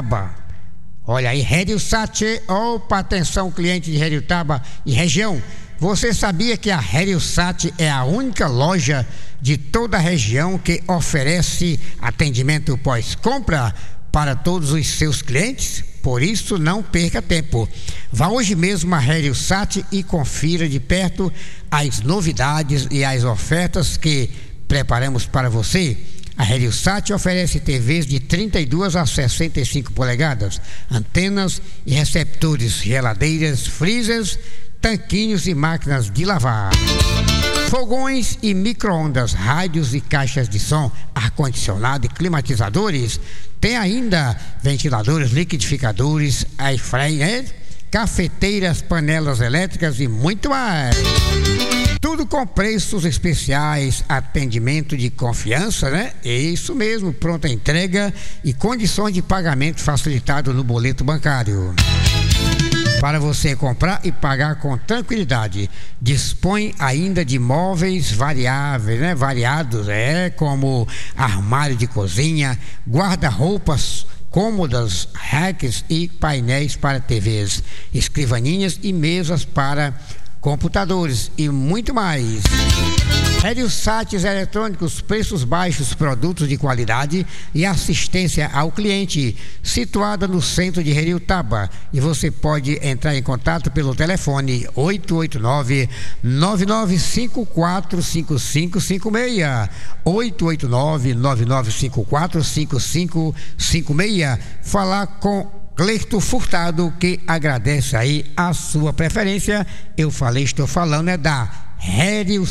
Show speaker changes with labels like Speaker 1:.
Speaker 1: Heriotaba. Olha aí, Heriosat, opa, atenção cliente de Heriotaba e região. Você sabia que a Heriosat é a única loja de toda a região que oferece atendimento pós-compra para todos os seus clientes? Por isso, não perca tempo. Vá hoje mesmo a Heriosat e confira de perto as novidades e as ofertas que preparamos para você. A Heriosat oferece TVs de 32 a 65 polegadas, antenas e receptores, geladeiras, freezers, tanquinhos e máquinas de lavar, fogões e micro-ondas, rádios e caixas de som, ar-condicionado e climatizadores. Tem ainda ventiladores, liquidificadores, air fryer, cafeteiras, panelas elétricas e muito mais. Tudo com preços especiais, atendimento de confiança, né? É isso mesmo, pronta entrega e condições de pagamento facilitado no boleto bancário. Para você comprar e pagar com tranquilidade. Dispõe ainda de móveis variáveis, né? Variados, como armário de cozinha, guarda-roupas, cômodas, racks e painéis para TVs, escrivaninhas e mesas para computadores e muito mais. Heriosat Eletrônicos, preços baixos, produtos de qualidade e assistência ao cliente, situada no centro de Heriotaba. E você pode entrar em contato pelo telefone 889-9954-5556, 889-9954-5556. Falar com Cleito Furtado, que agradece aí a sua preferência. Eu falei, estou falando da Heriosat.